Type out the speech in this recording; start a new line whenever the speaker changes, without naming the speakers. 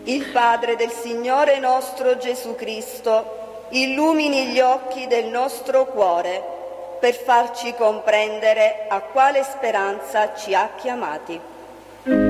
il Padre del Signore nostro Gesù Cristo illumini gli occhi del nostro cuore per farci comprendere a quale speranza ci ha chiamati.